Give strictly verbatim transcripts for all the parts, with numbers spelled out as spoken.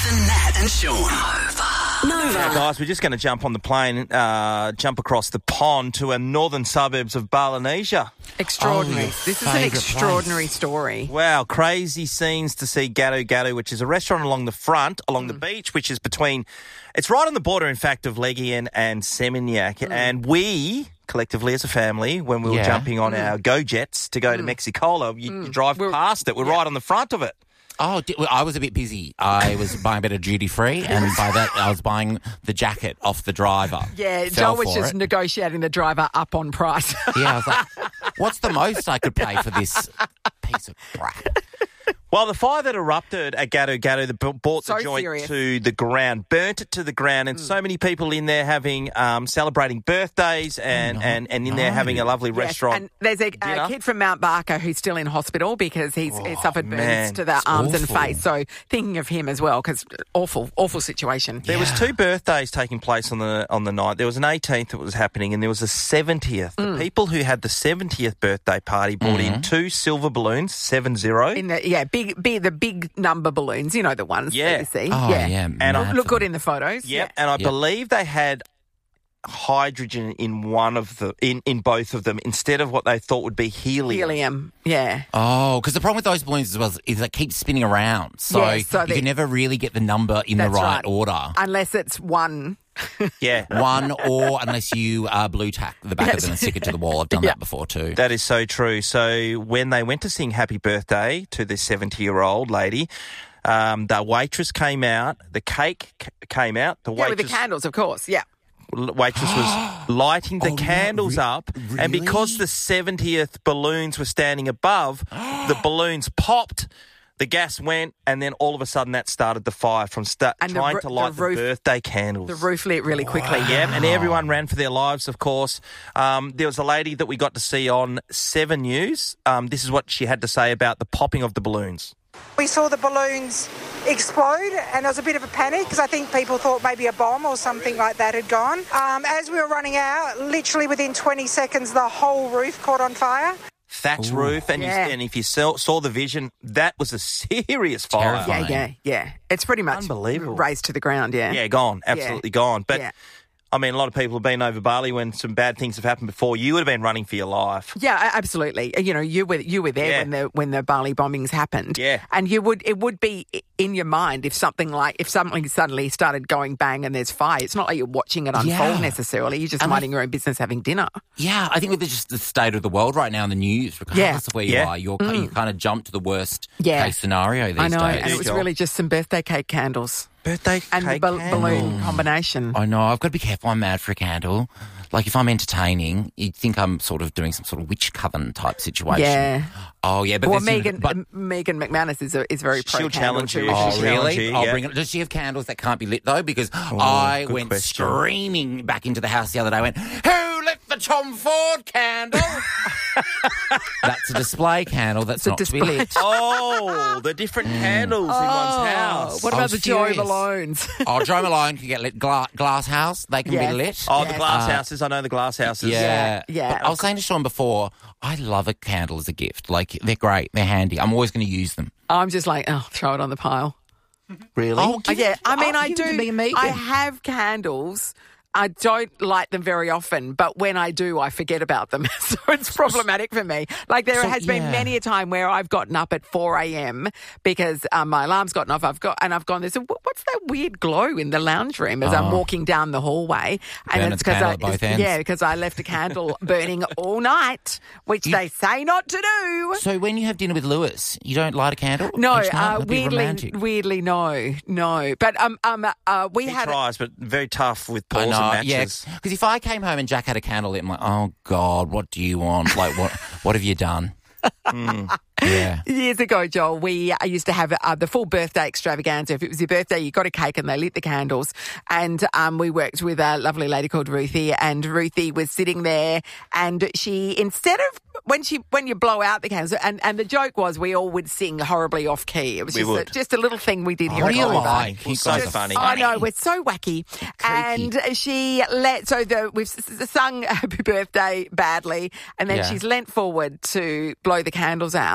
Nathan, Nat and Sean. Nova. Now, guys, we're just going to jump on the plane, uh, jump across the pond to a northern suburbs of Balanesia. Extraordinary. Oh, this is an extraordinary place. story. Wow, crazy scenes to see Gado Gado, which is a restaurant along the front, along mm. the beach, which is between, it's right on the border, in fact, of Legian and Seminyak. Mm. And we, collectively as a family, when we were yeah. jumping on mm. our Go-Jets to go mm. to Mexicola, you, mm. you drive we're, past it. We're yeah. right on the front of it. Oh, well, I was a bit busy. I was buying a bit of duty-free, and by that, I was buying the jacket off the driver. Yeah, Joel was just it. negotiating the driver up on price. Yeah, I was like, what's the most I could pay for this piece of crap? Well, the fire that erupted at Gado Gado that brought so the joint serious. to the ground, burnt it to the ground, and mm. so many people in there having um, celebrating birthdays and, oh, no. and, and in no. there having a lovely yes, restaurant. And there's a, a kid from Mount Barker who's still in hospital because he's, oh, he's suffered burns man, to the arms awful. and face. So thinking of him as well, because awful, awful situation. There yeah. was two birthdays taking place on the on the night. There was an eighteenth that was happening, and there was a seventieth. Mm. The people who had the seventieth birthday party brought mm-hmm. in two silver balloons, seven zero. In the yeah, big, big the big number balloons, you know the ones yeah. that you see. Oh, yeah, yeah and I, look good in the photos. Yep, yeah. and I yep. believe they had hydrogen in one of the in, in both of them instead of what they thought would be helium. Helium, yeah. Oh, because the problem with those balloons as well is they keep spinning around, so, yeah, so you they, can never really get the number in the right, right order. Unless it's one. Yeah. One, or unless you uh, blue tack the back yes. of them and stick it to the wall. I've done yeah. that before too. That is so true. So when they went to sing happy birthday to this seventy-year-old lady, um, the waitress came out, the cake c- came out. The yeah, waitress, with the candles, of course, yeah. Waitress was lighting the oh, candles no, re- up, really? and because the seventieth balloons were standing above, the balloons popped. The gas went, and then all of a sudden that started the fire from start, trying the, to light the, roof, the birthday candles. The roof lit really quickly. Wow. Yeah, and everyone ran for their lives, of course. Um, there was a lady that we got to see on Seven News. Um, this is what she had to say about the popping of the balloons. We saw the balloons explode, and there was a bit of a panic because I think people thought maybe a bomb or something like that had gone. Um, as we were running out, literally within twenty seconds, the whole roof caught on fire. Thatch Ooh. roof, and, yeah. you, and if you saw, saw the vision, that was a serious fire. Terrifying. Yeah, yeah, yeah. It's pretty much unbelievable. Razed to the ground, yeah. Yeah, gone, absolutely yeah. gone. But yeah. I mean, a lot of people have been over Bali when some bad things have happened before. You would have been running for your life. Yeah, absolutely. You know, you were you were there yeah. when the when the Bali bombings happened. Yeah, and you would it would be in your mind if something like if something suddenly started going bang and there's fire. It's not like you're watching it unfold yeah. necessarily. You're just and minding I, your own business, having dinner. Yeah, I think with just the state of the world right now in the news, regardless yeah. of where you yeah. are, you're mm. you kind of jump to the worst yeah. case scenario these I know, days. and it was really just some birthday cake candles. Birthday and cake the bal- candle. balloon combination. I know. I've got to be careful. I'm mad for a candle. Like, if I'm entertaining, you'd think I'm sort of doing some sort of witch coven type situation. Yeah. Oh, yeah. But well, there's, Megan, you know, but, uh, Megan McManus is a, is very pro She'll challenge you. Oh, She'll really? you, I'll yeah. bring it. Does she have candles that can't be lit, though? Because oh, I went question. screaming back into the house the other day. I went, who lit the Tom Ford candle? That's a display candle. That's it's not to be lit. Oh, the different mm. candles oh, in one's house. What I about the Joe furious. Malones? Oh, Joe Malone can get lit. Gla- glass house, they can yes. be lit. Oh, yes. the glass Uh, houses. I know the glass houses. Yeah, yeah. But I was saying to Sean before, I love a candle as a gift. Like, they're great. They're handy. I'm always going to use them. I'm just like, oh, throw it on the pile. Really? Oh, Oh, yeah, I mean, oh, I give it do. to me, Megan. I have candles. I don't light them very often, but when I do, I forget about them. So it's problematic for me. Like there So, has been yeah. many a time where I've gotten up at four a.m. because um, my alarm's gotten off. I've got and I've gone. There's a, what's that weird glow in the lounge room as Oh. I'm walking down the hallway, and Burn it's the candle I at both ends. yeah because I left a candle burning all night, which You- they say not to do. So when you have dinner with Lewis, you don't light a candle? No, each night? uh, That'd be weirdly, romantic. weirdly, no, no. But um, um, uh, we He had. tries, but very tough with I pause know, and yeah. matches. Because if I came home and Jack had a candle lit, I'm like, oh, God, what do you want? Like, what what have you done? Mm. Yeah. Years ago, Joel, we uh, used to have uh, the full birthday extravaganza. If it was your birthday, you got a cake and they lit the candles. And um, we worked with a lovely lady called Ruthie, and Ruthie was sitting there, and she, instead of when she when you blow out the candles, and, and the joke was we all would sing horribly off key. It was We just a, would. just a little thing we did here. What at do you Oliver. like? Well, so funny. I know, we're so wacky. And she let, so the, we've s- s- sung Happy Birthday badly, and then Yeah. she's leant forward to blow the candles out.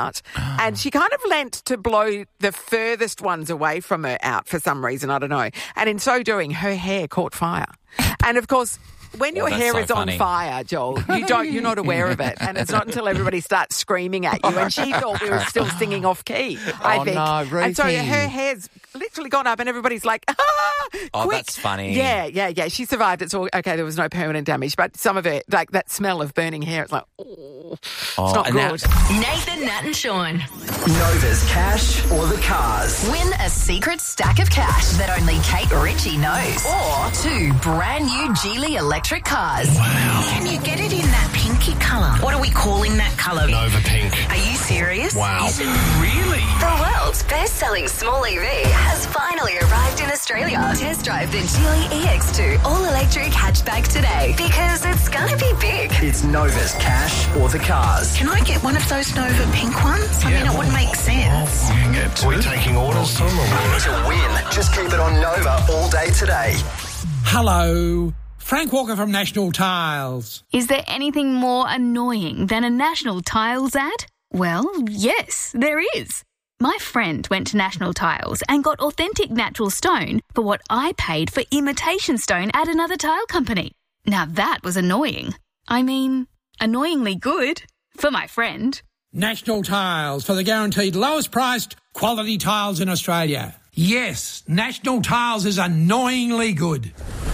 out. And she kind of leant to blow the furthest ones away from her out for some reason, I don't know. And in so doing, her hair caught fire. And, of course, when your Oh, that's hair so is funny. on fire, Joel, you don't, you're not aware of it. And it's not until everybody starts screaming at you. And she thought we were still singing off key, I Oh, think. no, and so Ruthie. her hair's literally gone up and everybody's like, ah, Oh, quick. that's funny. Yeah, yeah, yeah. She survived. It's all okay. There was no permanent damage. But some of it, like that smell of burning hair, it's like, oh, it's Oh, not and now- good. Nathan, Nat and Sean. Nova's cash or the cars. Win a secret stack of cash that only Kate Ritchie knows. Or two brand new Geely electric cars. Can you get it in that pinky colour? What are we calling that colour? Nova Pink. Are you serious? Wow. Is it really? The world's best-selling small E V has finally arrived in Australia. Test drive the Geely E X two all-electric hatchback today because it's gonna be big. It's Nova's cash or the cars. Can I get one of those Nova pink ones? I mean, it would make sense. You can get two. We're taking orders from them. To win, just keep it on Nova all day today. Hello, Frank Walker from National Tiles. Is there anything more annoying than a National Tiles ad? Well, yes, there is. My friend went to National Tiles and got authentic natural stone for what I paid for imitation stone at another tile company. Now that was annoying. I mean, annoyingly good for my friend. National Tiles for the guaranteed lowest priced quality tiles in Australia. Yes, National Tiles is annoyingly good.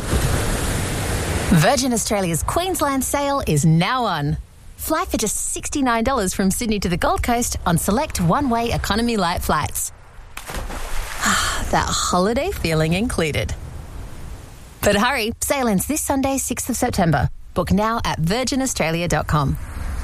Virgin Australia's Queensland sale is now on. Fly for just sixty-nine dollars from Sydney to the Gold Coast on select one-way economy light flights. That holiday feeling included. But hurry, sale ends this Sunday, sixth of September. Book now at virgin australia dot com.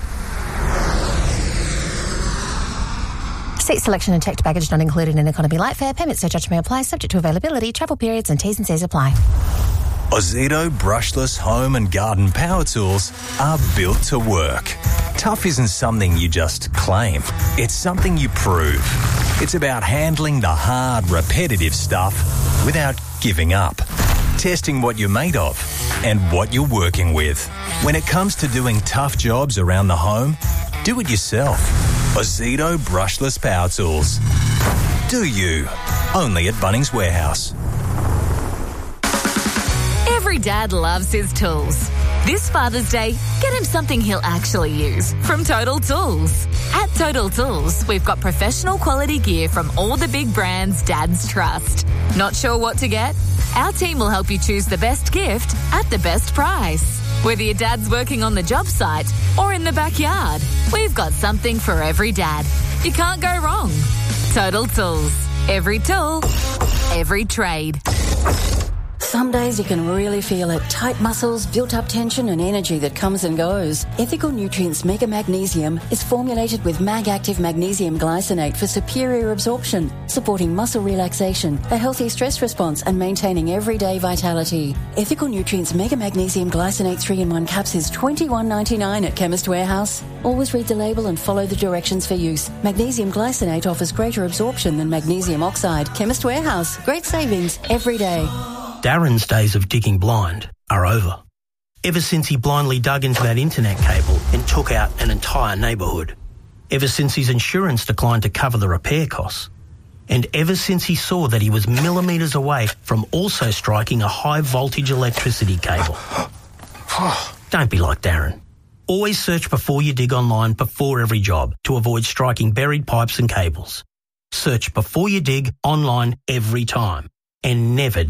Seat selection and checked baggage not included in economy light fare. Payment surcharge may apply, subject to availability, travel periods and T's and C's apply. Ozito brushless home and garden power tools are built to work. Tough isn't something you just claim. It's something you prove. It's about handling the hard, repetitive stuff without giving up. Testing what you're made of and what you're working with. When it comes to doing tough jobs around the home, do it yourself. Ozito brushless power tools. Do you? Only at Bunnings Warehouse. Every dad loves his tools. This Father's Day, get him something he'll actually use from Total Tools. At Total Tools, we've got professional quality gear from all the big brands dads trust. Not sure what to get? Our team will help you choose the best gift at the best price. Whether your dad's working on the job site or in the backyard, we've got something for every dad. You can't go wrong. Total Tools. Every tool, every trade. Some days you can really feel it. Tight muscles, built-up tension and energy that comes and goes. Ethical Nutrients Mega Magnesium is formulated with Mag-Active Magnesium Glycinate for superior absorption, supporting muscle relaxation, a healthy stress response and maintaining everyday vitality. Ethical Nutrients Mega Magnesium Glycinate three in one caps is twenty-one ninety-nine at Chemist Warehouse. Always read the label and follow the directions for use. Magnesium Glycinate offers greater absorption than magnesium oxide. Chemist Warehouse. Great savings every day. Darren's days of digging blind are over. Ever since he blindly dug into that internet cable and took out an entire neighbourhood. Ever since his insurance declined to cover the repair costs. And ever since he saw that he was millimetres away from also striking a high voltage electricity cable. Don't be like Darren. Always search before you dig online before every job to avoid striking buried pipes and cables. Search before you dig online every time and never